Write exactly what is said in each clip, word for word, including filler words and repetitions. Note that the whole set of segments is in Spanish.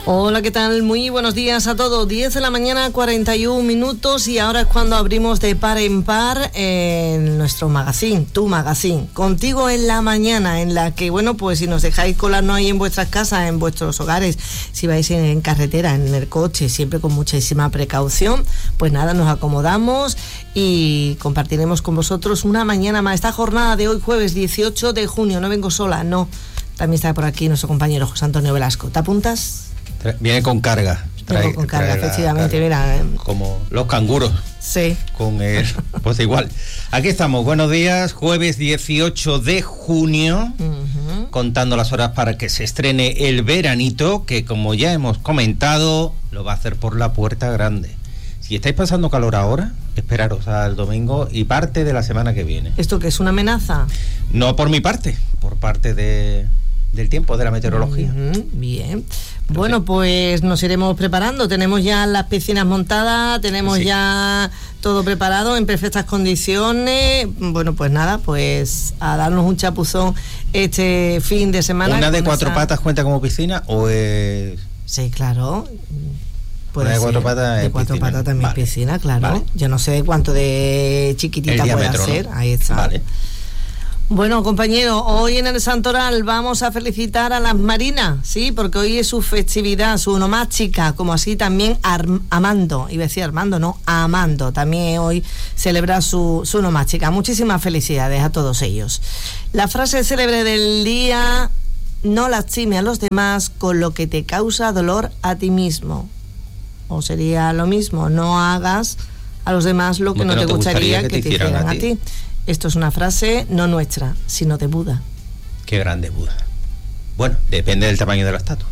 Hola, ¿qué tal? Muy buenos días a todos. diez de la mañana, cuarenta y un minutos, y ahora es cuando abrimos de par en par en nuestro magazine, tu magazine, contigo en la mañana, en la que, bueno, pues si nos dejáis colarnos ahí en vuestras casas, en vuestros hogares, si vais en, en carretera, en el coche, siempre con muchísima precaución, pues nada, nos acomodamos y compartiremos con vosotros una mañana más. Esta jornada de hoy, jueves dieciocho de junio, no vengo sola, no. También está por aquí nuestro compañero José Antonio Velasco. ¿Te apuntas? Viene con carga. Trae, con carga, trae efectivamente, mira. Como los canguros. Sí. Con el, pues igual. Aquí estamos, buenos días, jueves dieciocho de junio, uh-huh. contando las horas para que se estrene el veranito, que como ya hemos comentado, lo va a hacer por la puerta grande. Si estáis pasando calor ahora, esperaros al domingo y parte de la semana que viene. ¿Esto qué es, una amenaza? No por mi parte, por parte de... del tiempo, de la meteorología. Uh-huh, bien. Pero bueno, sí. Pues nos iremos preparando. Tenemos ya las piscinas montadas, tenemos sí. ya todo preparado en perfectas condiciones. Bueno, pues nada, pues a darnos un chapuzón este fin de semana. ¿Una de cuatro esa... patas cuenta como piscina o es...? Sí, claro. Una de cuatro patas de cuatro piscina. patas también vale. piscina, claro. Vale. Yo no sé cuánto de chiquitita el puede diámetro, ser. ¿no? Ahí está. Vale. Bueno, compañero, hoy en el Santoral vamos a felicitar a las marinas, sí, porque hoy es su festividad, su onomástica, como así también Ar- Amando, iba a decir Armando, no, Amando, también hoy celebra su, su onomástica. Muchísimas felicidades a todos ellos. La frase célebre del día: no lastime a los demás con lo que te causa dolor a ti mismo. O sería lo mismo, no hagas a los demás lo que no, no te, te gustaría, gustaría que, que te hicieran, hicieran a ti. A ti. Esto es una frase no nuestra, sino de Buda. Qué grande Buda. Bueno, depende del tamaño de la estatua,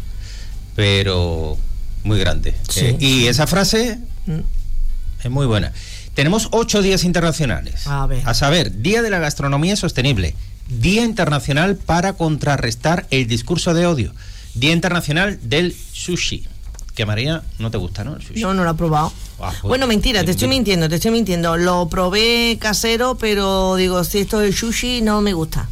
pero muy grande. Sí. Eh, y esa frase mm. es muy buena. Tenemos ocho días internacionales. A ver. A saber, Día de la Gastronomía Sostenible, Día Internacional para contrarrestar el discurso de odio, Día Internacional del Sushi. Que María no te gusta, ¿no? El sushi. No, no lo he probado. Ah, pues, bueno, mentira, te estoy mintiendo, te estoy mintiendo. Lo probé casero, pero digo, si esto es sushi, no me gusta.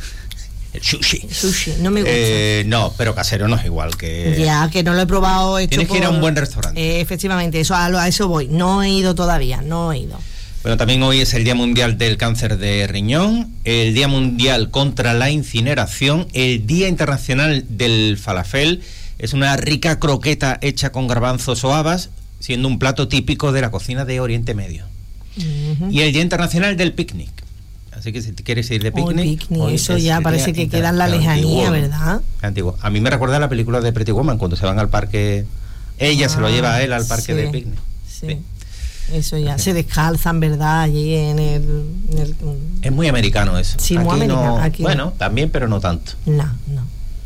El sushi. El sushi, no me gusta. Eh, no, pero casero no es igual que... Ya, que no lo he probado hecho Tienes por... que ir a un buen restaurante. Eh, efectivamente, eso, a, a eso voy. No he ido todavía, no he ido. Bueno, también hoy es el Día Mundial del Cáncer de Riñón, el Día Mundial contra la Incineración, el Día Internacional del Falafel. Es una rica croqueta hecha con garbanzos o habas, siendo un plato típico de la cocina de Oriente Medio. Uh-huh. Y el Día Internacional del Picnic. Así que si te quieres ir de picnic... Oh, picnic hoy eso ya parece que queda en la lejanía, ¿verdad? Antiguo. A mí me recuerda la película de Pretty Woman, cuando se van al parque... Ella ah, se lo lleva a él al parque sí, de picnic. Sí. Sí. Eso ya, se descalzan, ¿verdad? Allí en el, en el... Es muy americano eso. Sí, aquí muy americano. No, aquí bueno, no. También, pero no tanto. No, no.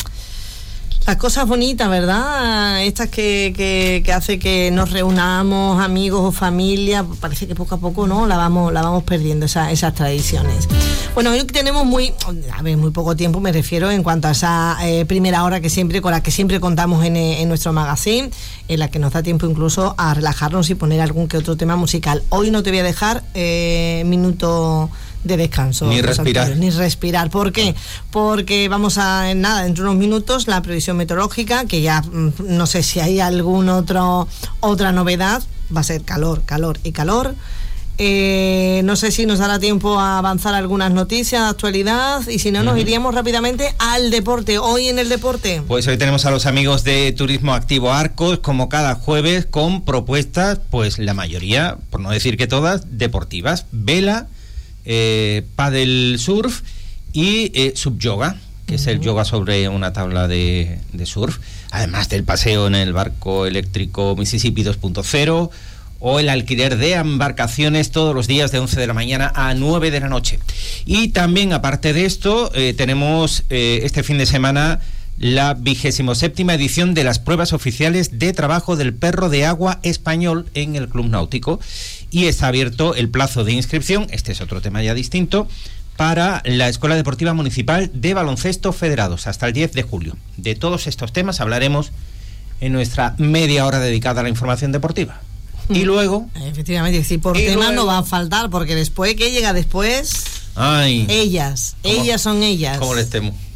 Las cosas bonitas, ¿verdad? Estas que, que, que hace que nos reunamos, amigos o familia, parece que poco a poco, ¿no? La vamos, la vamos perdiendo, esa, esas tradiciones. Bueno, hoy tenemos muy, a ver, muy poco tiempo, me refiero en cuanto a esa eh, primera hora que siempre, con la que siempre contamos en, en nuestro magazine, en la que nos da tiempo incluso a relajarnos y poner algún que otro tema musical. Hoy no te voy a dejar eh, minuto de descanso. Ni respirar. Anteriores, ni respirar. ¿Por qué? Porque vamos a, en nada, dentro de unos minutos, la previsión meteorológica, que ya no sé si hay alguna otro, otra novedad, va a ser calor, calor y calor. Eh, no sé si nos dará tiempo a avanzar algunas noticias de actualidad, y si no, nos uh-huh. iríamos rápidamente al deporte. Hoy en el deporte, pues hoy tenemos a los amigos de Turismo Activo Arcos, como cada jueves, con propuestas, pues la mayoría, por no decir que todas, deportivas. Vela, eh, paddle surf y eh, subyoga, que uh-huh. es el yoga sobre una tabla de, de surf, además del paseo en el barco eléctrico Mississippi dos punto cero, o el alquiler de embarcaciones todos los días de once de la mañana a nueve de la noche. Y también, aparte de esto, eh, tenemos eh, este fin de semana la vigésimo séptima edición de las pruebas oficiales de trabajo del perro de agua español en el Club Náutico, y está abierto el plazo de inscripción, este es otro tema ya distinto, para la Escuela Deportiva Municipal de Baloncesto Federados hasta el diez de julio. De todos estos temas hablaremos en nuestra media hora dedicada a la información deportiva. Y luego... Efectivamente, es decir, por temas luego... no va a faltar, porque después, ¿qué llega después? Ay. Ellas, ellas son ellas. ¿Cómo les temo?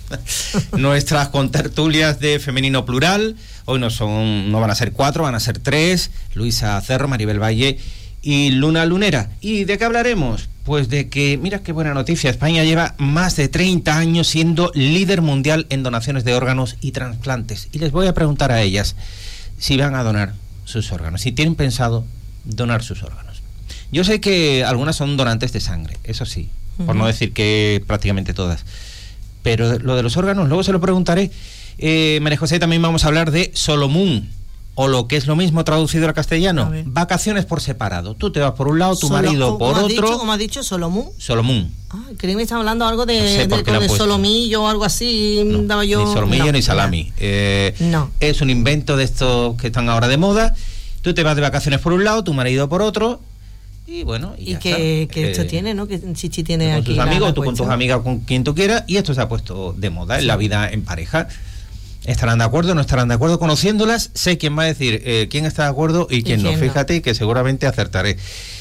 Nuestras contertulias de Femenino Plural, hoy no son, no van a ser cuatro, van a ser tres, Luisa Cerro, Maribel Valle y Luna Lunera. ¿Y de qué hablaremos? Pues de que, mira qué buena noticia, España lleva más de treinta años siendo líder mundial en donaciones de órganos y trasplantes. Y les voy a preguntar a ellas si van a donar sus órganos, si tienen pensado donar sus órganos. Yo sé que algunas son donantes de sangre, eso sí, uh-huh. por no decir que prácticamente todas. Pero lo de los órganos, luego se lo preguntaré. Eh, María José, también vamos a hablar de Solomún, o lo que es lo mismo traducido al castellano, vacaciones por separado. Tú te vas por un lado, tu Solo, marido por otro. Dicho, ¿Cómo has dicho? ¿Solomún? Solomún. Ah, creí que me estaba hablando algo de, no sé de, de, de solomillo o algo así. No, daba yo... Ni solomillo no, ni salami. Eh, no. Es un invento de estos que están ahora de moda. Tú te vas de vacaciones por un lado, tu marido por otro. Y bueno, y, y que, que esto eh, tiene, ¿no? Que Chichi tiene con aquí. Tus la, amigos, la tú con tus amigas, con quien tú quieras, y esto se ha puesto de moda sí. en la vida en pareja. ¿Estarán de acuerdo? ¿No estarán de acuerdo? Conociéndolas, sé quién va a decir eh, quién está de acuerdo y quién, ¿Y quién no. Fíjate que seguramente acertaré.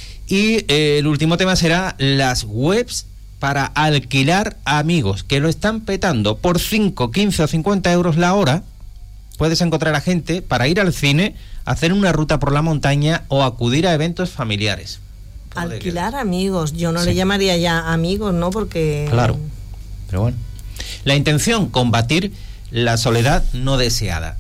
Y eh, el último tema será las webs para alquilar amigos, que lo están petando por cinco, quince o cincuenta euros la hora. Puedes encontrar a gente para ir al cine, hacer una ruta por la montaña o acudir a eventos familiares. Alquilar amigos, yo no sí. le llamaría ya amigos, ¿no? Porque... Claro, pero bueno. La intención, combatir la soledad no deseada.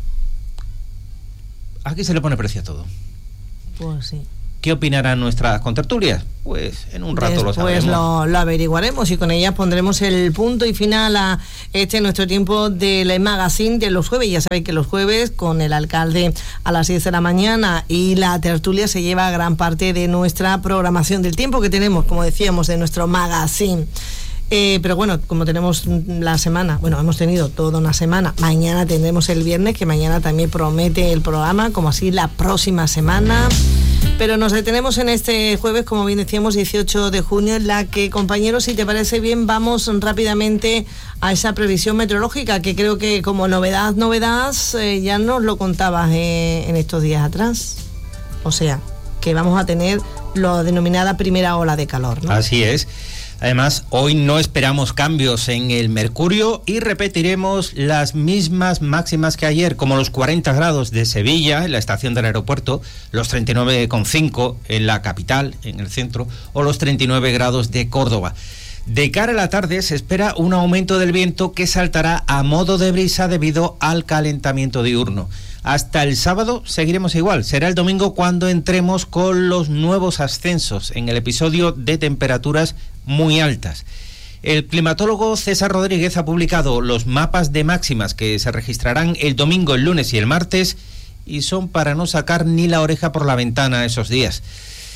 Aquí se le pone precio a todo. Pues sí. ¿Qué opinarán nuestras contertulias? Pues en un rato Después lo sabremos. Lo, lo averiguaremos y con ellas pondremos el punto y final a este nuestro tiempo del magazine de los jueves. Ya sabéis que los jueves con el alcalde a las seis de la mañana y la tertulia se lleva gran parte de nuestra programación del tiempo que tenemos, como decíamos, de nuestro magazine. Eh, pero bueno, como tenemos la semana, bueno, hemos tenido toda una semana, mañana tendremos el viernes, que mañana también promete el programa, como así la próxima semana. Pero nos detenemos en este jueves, como bien decíamos, dieciocho de junio, en la que, compañeros, si te parece bien, vamos rápidamente a esa previsión meteorológica, que creo que como novedad, novedad, eh, ya nos lo contabas eh, en estos días atrás. O sea, que vamos a tener lo denominada primera ola de calor, ¿no? Así es. Además, hoy no esperamos cambios en el mercurio y repetiremos las mismas máximas que ayer, como los cuarenta grados de Sevilla, en la estación del aeropuerto, los treinta y nueve coma cinco en la capital, en el centro, o los treinta y nueve grados de Córdoba. De cara a la tarde se espera un aumento del viento que saltará a modo de brisa debido al calentamiento diurno. Hasta el sábado seguiremos igual. Será el domingo cuando entremos con los nuevos ascensos en el episodio de temperaturas muy altas. El climatólogo César Rodríguez ha publicado los mapas de máximas que se registrarán el domingo, el lunes y el martes, y son para no sacar ni la oreja por la ventana esos días.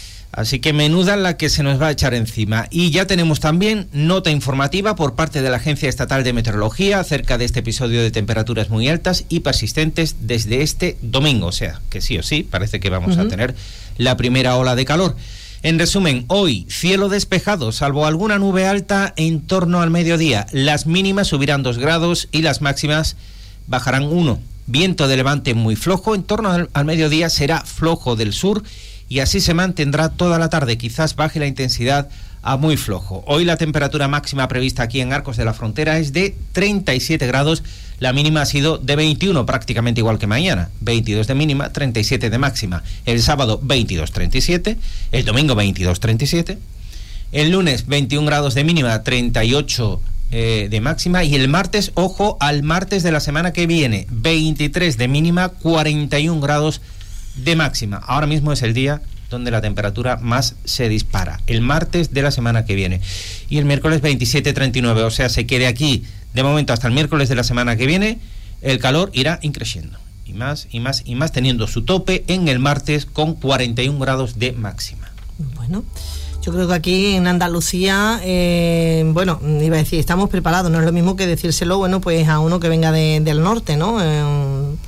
Así que menuda la que se nos va a echar encima. Y ya tenemos también nota informativa por parte de la Agencia Estatal de Meteorología acerca de este episodio de temperaturas muy altas y persistentes desde este domingo. O sea, que sí o sí, parece que vamos uh-huh. a tener la primera ola de calor. En resumen, hoy, cielo despejado, salvo alguna nube alta en torno al mediodía. Las mínimas subirán dos grados y las máximas bajarán uno. Viento de levante muy flojo, en torno al, al mediodía será flojo del sur, y así se mantendrá toda la tarde, quizás baje la intensidad a muy flojo. Hoy la temperatura máxima prevista aquí en Arcos de la Frontera es de treinta y siete grados, la mínima ha sido de veintiuno, prácticamente igual que mañana, veintidós de mínima, treinta y siete de máxima. El sábado veintidós treinta y siete, el domingo veintidós treinta y siete, el lunes veintiún grados de mínima, treinta y ocho eh, de máxima, y el martes, ojo al martes de la semana que viene, veintitrés de mínima, cuarenta y un grados de máxima. Ahora mismo es el día donde la temperatura más se dispara, el martes de la semana que viene, y el miércoles veintisiete treinta y nueve, o sea, se quede aquí de momento hasta el miércoles de la semana que viene. El calor irá increciendo y más y más y más, teniendo su tope en el martes con cuarenta y un grados de máxima. Bueno, yo creo que aquí en Andalucía, eh, bueno, iba a decir, estamos preparados, no es lo mismo que decírselo, bueno, pues a uno que venga de, del norte, ¿no? Eh,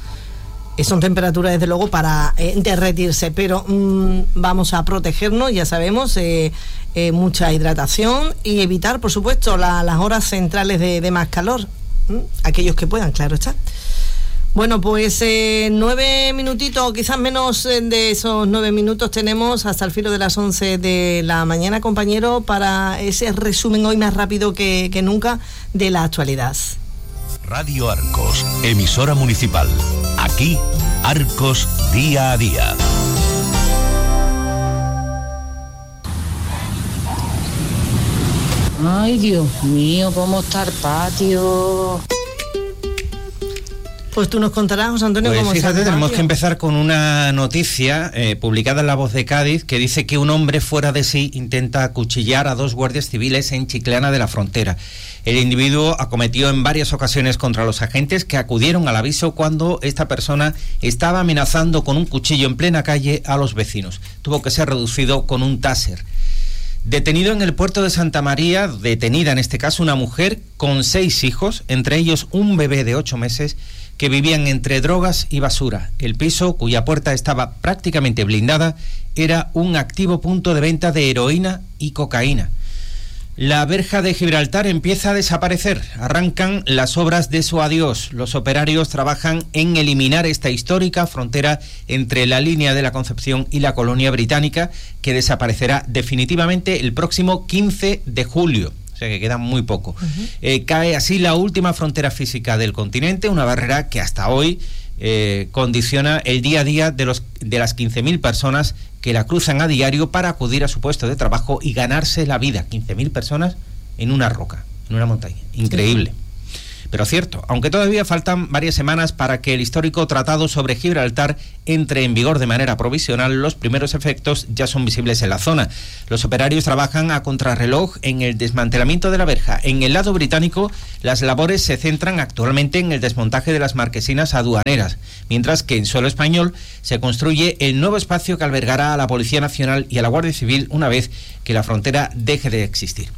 Son temperaturas, desde luego, para eh, derretirse, pero mmm, vamos a protegernos, ya sabemos, eh, eh, mucha hidratación y evitar, por supuesto, la, las horas centrales de, de más calor, ¿Mm? aquellos que puedan, claro está. Bueno, pues eh, nueve minutitos, quizás menos de esos nueve minutos tenemos hasta el filo de las once de la mañana, compañero, para ese resumen hoy más rápido que, que nunca de la actualidad. Radio Arcos, emisora municipal. Aquí, Arcos día a día. Ay, Dios mío, ¿cómo está el patio? Pues tú nos contarás, José Antonio, pues cómo está el fíjate, patio. tenemos que empezar con una noticia eh, publicada en La Voz de Cádiz que dice que un hombre fuera de sí intenta acuchillar a dos guardias civiles en Chiclana de la Frontera. El individuo acometió en varias ocasiones contra los agentes que acudieron al aviso cuando esta persona estaba amenazando con un cuchillo en plena calle a los vecinos. Tuvo que ser reducido con un taser. Detenido en el puerto de Santa María, detenida en este caso una mujer con seis hijos, entre ellos un bebé de ocho meses, que vivían entre drogas y basura. El piso, cuya puerta estaba prácticamente blindada, era un activo punto de venta de heroína y cocaína. La verja de Gibraltar empieza a desaparecer. Arrancan las obras de su adiós. Los operarios trabajan en eliminar esta histórica frontera entre la línea de la Concepción y la colonia británica, que desaparecerá definitivamente el próximo quince de julio. O sea que queda muy poco. Uh-huh. Eh, cae así la última frontera física del continente, una barrera que hasta hoy eh, condiciona el día a día de, los, de las quince mil personas que la cruzan a diario para acudir a su puesto de trabajo y ganarse la vida. quince mil personas en una roca, en una montaña. Increíble. Sí. Pero cierto, aunque todavía faltan varias semanas para que el histórico Tratado sobre Gibraltar entre en vigor de manera provisional, los primeros efectos ya son visibles en la zona. Los operarios trabajan a contrarreloj en el desmantelamiento de la verja. En el lado británico, las labores se centran actualmente en el desmontaje de las marquesinas aduaneras, mientras que en suelo español se construye el nuevo espacio que albergará a la Policía Nacional y a la Guardia Civil una vez que la frontera deje de existir.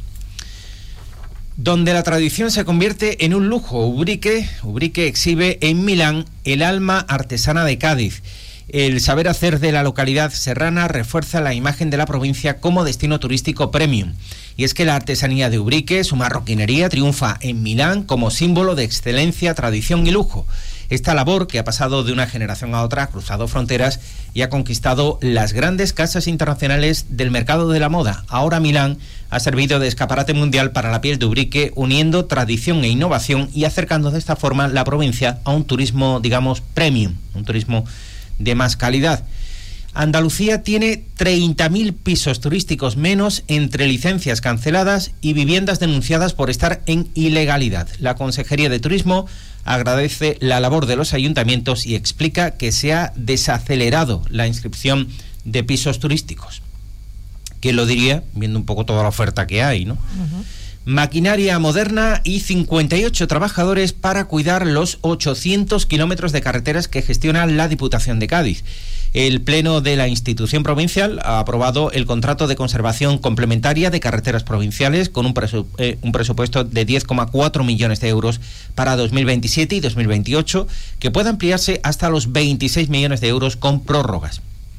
Donde la tradición se convierte en un lujo, Ubrique, Ubrique exhibe en Milán el alma artesana de Cádiz. El saber hacer de la localidad serrana refuerza la imagen de la provincia como destino turístico premium. Y es que la artesanía de Ubrique, su marroquinería, triunfa en Milán como símbolo de excelencia, tradición y lujo. Esta labor, que ha pasado de una generación a otra, ha cruzado fronteras y ha conquistado las grandes casas internacionales del mercado de la moda. Ahora Milán ha servido de escaparate mundial para la piel de Ubrique, uniendo tradición e innovación y acercando de esta forma la provincia a un turismo, digamos, premium, un turismo de más calidad. Andalucía tiene treinta mil pisos turísticos menos entre licencias canceladas y viviendas denunciadas por estar en ilegalidad. La Consejería de Turismo agradece la labor de los ayuntamientos y explica que se ha desacelerado la inscripción de pisos turísticos. ¿Quién lo diría? Viendo un poco toda la oferta que hay, ¿no? Uh-huh. Maquinaria moderna y cincuenta y ocho trabajadores para cuidar los ochocientos kilómetros de carreteras que gestiona la Diputación de Cádiz. El Pleno de la institución provincial ha aprobado el contrato de conservación complementaria de carreteras provinciales con un, presu- eh, un presupuesto de diez coma cuatro millones de euros para dos mil veintisiete y dos mil veintiocho, que puede ampliarse hasta los veintiséis millones de euros con prórrogas.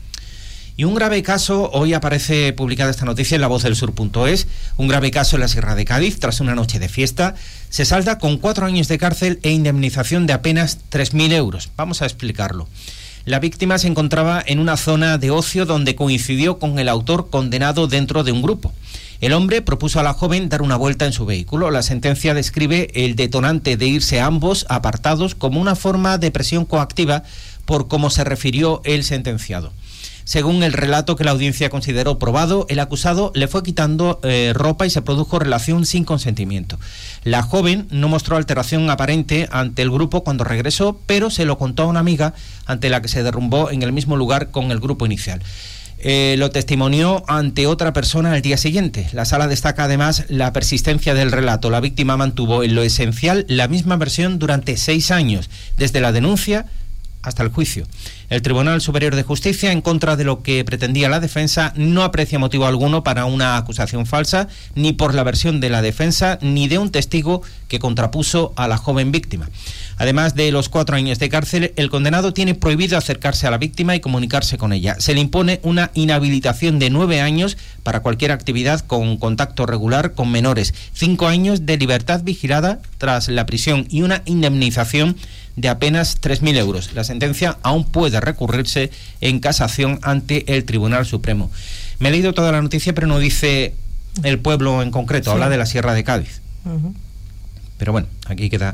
Y un grave caso, hoy aparece publicada esta noticia en la voz del sur punto es, un grave caso en la Sierra de Cádiz, tras una noche de fiesta, se salda con cuatro años de cárcel e indemnización de apenas tres mil euros. Vamos a explicarlo. La víctima se encontraba en una zona de ocio donde coincidió con el autor condenado dentro de un grupo. El hombre propuso a la joven dar una vuelta en su vehículo. La sentencia describe el detonante de irse ambos apartados como una forma de presión coactiva por cómo se refirió el sentenciado. Según el relato que la audiencia consideró probado, el acusado le fue quitando eh, ropa y se produjo relación sin consentimiento. La joven no mostró alteración aparente ante el grupo cuando regresó, pero se lo contó a una amiga ante la que se derrumbó en el mismo lugar con el grupo inicial. Eh, lo testimonió ante otra persona al día siguiente. La sala destaca además la persistencia del relato. La víctima mantuvo en lo esencial la misma versión durante seis años, desde la denuncia hasta el juicio. El Tribunal Superior de Justicia, en contra de lo que pretendía la defensa, no aprecia motivo alguno para una acusación falsa, ni por la versión de la defensa, ni de un testigo que contrapuso a la joven víctima. Además de los cuatro años de cárcel, el condenado tiene prohibido acercarse a la víctima y comunicarse con ella. Se le impone una inhabilitación de nueve años para cualquier actividad con contacto regular con menores, cinco años de libertad vigilada tras la prisión y una indemnización de apenas tres mil euros. La sentencia aún puede recurrirse en casación ante el Tribunal Supremo. Me he leído toda la noticia, pero no dice el pueblo en concreto, sí. Habla de la Sierra de Cádiz. Uh-huh. Pero bueno, aquí queda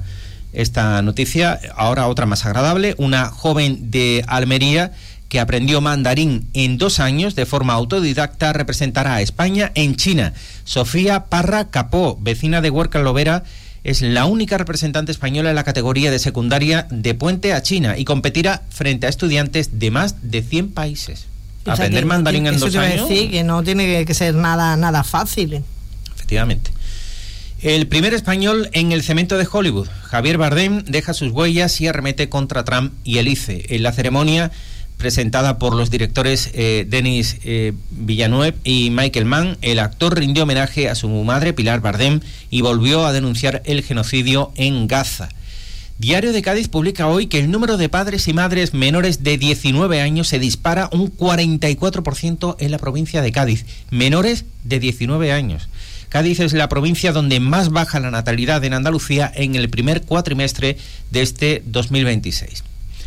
esta noticia. Ahora otra más agradable. Una joven de Almería que aprendió mandarín en dos años de forma autodidacta representará a España en China. Sofía Parra Capó, vecina de Huerca Lovera, es la única representante española en la categoría de secundaria de Puente a China y competirá frente a estudiantes de más de cien países. O sea, aprender mandarín en dos años. Decir que no tiene que ser nada, nada fácil. Efectivamente. El primer español en el cemento de Hollywood, Javier Bardem, deja sus huellas y arremete contra Trump y el I C E. En la ceremonia presentada por los directores eh, Denis eh, Villeneuve y Michael Mann, el actor rindió homenaje a su madre Pilar Bardem y volvió a denunciar el genocidio en Gaza. Diario de Cádiz publica hoy que el número de padres y madres menores de diecinueve años se dispara un cuarenta y cuatro por ciento en la provincia de Cádiz. Menores de diecinueve años. Cádiz es la provincia donde más baja la natalidad en Andalucía en el primer cuatrimestre de este dos mil veintiséis.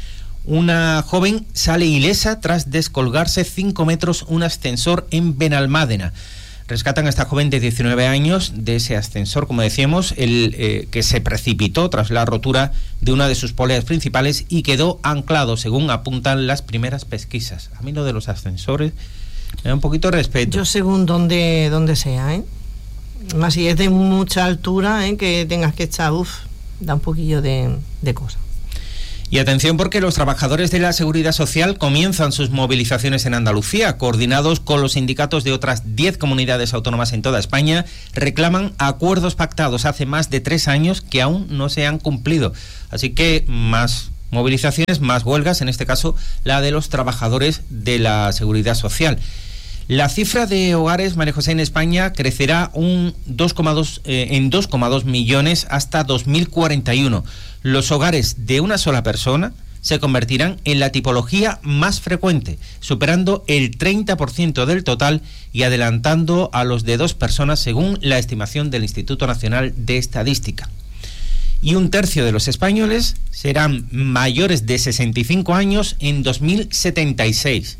Una joven sale ilesa tras descolgarse cinco metros un ascensor en Benalmádena. Rescatan a esta joven de diecinueve años de ese ascensor, como decíamos, el eh, que se precipitó tras la rotura de una de sus poleas principales y quedó anclado, según apuntan las primeras pesquisas. A mí lo de los ascensores me da un poquito de respeto. Yo según donde, donde sea, ¿eh? Más si es de mucha altura, ¿eh? Que tengas que echar, uff, da un poquillo de, de cosa. Y atención porque los trabajadores de la Seguridad Social comienzan sus movilizaciones en Andalucía. Coordinados con los sindicatos de otras diez comunidades autónomas en toda España, reclaman acuerdos pactados hace más de tres años que aún no se han cumplido. Así que más movilizaciones, más huelgas, en este caso la de los trabajadores de la Seguridad Social. La cifra de hogares, María José, en España crecerá un dos coma dos, eh, en dos coma dos millones hasta dos mil cuarenta y uno. Los hogares de una sola persona se convertirán en la tipología más frecuente, superando el treinta por ciento del total y adelantando a los de dos personas, según la estimación del Instituto Nacional de Estadística. Y un tercio de los españoles serán mayores de sesenta y cinco años en dos mil setenta y seis.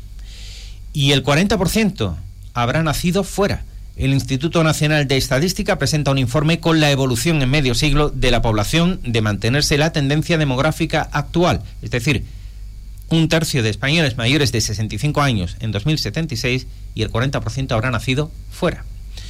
Y el cuarenta por ciento habrá nacido fuera. El Instituto Nacional de Estadística presenta un informe con la evolución en medio siglo de la población de mantenerse la tendencia demográfica actual. Es decir, un tercio de españoles mayores de sesenta y cinco años en dos mil setenta y seis y el cuarenta por ciento habrá nacido fuera.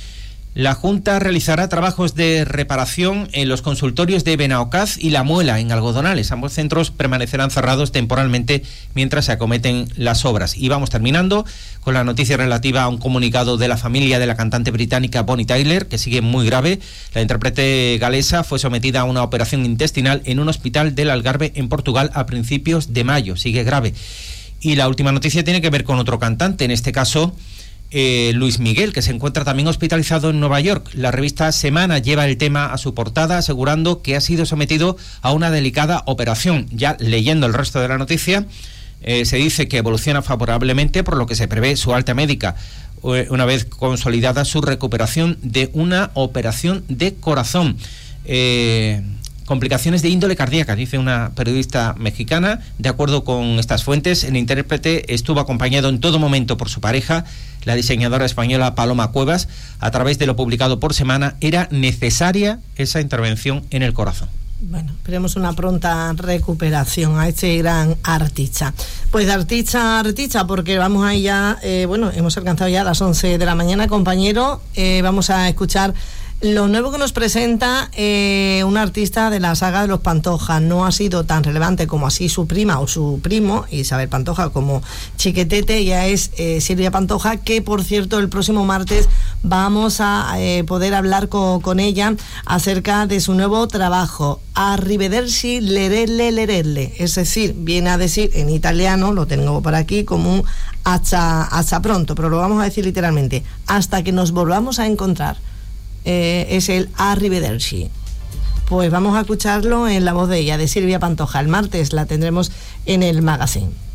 La Junta realizará trabajos de reparación en los consultorios de Benaocaz y La Muela, en Algodonales. Ambos centros permanecerán cerrados temporalmente mientras se acometen las obras. Y vamos terminando con la noticia relativa a un comunicado de la familia de la cantante británica Bonnie Tyler, que sigue muy grave. La intérprete galesa fue sometida a una operación intestinal en un hospital del Algarve, en Portugal, a principios de mayo. Sigue grave. Y la última noticia tiene que ver con otro cantante, en este caso Eh, Luis Miguel, que se encuentra también hospitalizado en Nueva York. La revista Semana lleva el tema a su portada, asegurando que ha sido sometido a una delicada operación. Ya leyendo el resto de la noticia, eh, se dice que evoluciona favorablemente, por lo que se prevé su alta médica, una vez consolidada su recuperación de una operación de corazón. Eh... Complicaciones de índole cardíaca, dice una periodista mexicana. De acuerdo con estas fuentes, el intérprete estuvo acompañado en todo momento por su pareja, la diseñadora española Paloma Cuevas. A través de lo publicado por Semana, era necesaria esa intervención en el corazón. Bueno, esperemos una pronta recuperación a este gran artista. Pues de artista a artista, porque vamos ahí ya, eh, bueno, hemos alcanzado ya las once de la mañana, compañero. Eh, vamos a escuchar lo nuevo que nos presenta eh, un artista de la saga de los Pantoja. No ha sido tan relevante como así su prima o su primo, Isabel Pantoja, como Chiquetete. Ya es eh, Silvia Pantoja, que por cierto el próximo martes vamos a eh, poder hablar con, con ella acerca de su nuevo trabajo, Arrivederci Lerelle Lerelle. Es decir, viene a decir en italiano, lo tengo por aquí, como un hasta, hasta pronto, pero lo vamos a decir literalmente, hasta que nos volvamos a encontrar. Eh, es el Arrivederci. Pues vamos a escucharlo en la voz de ella, de Silvia Pantoja. El martes la tendremos en el magazine.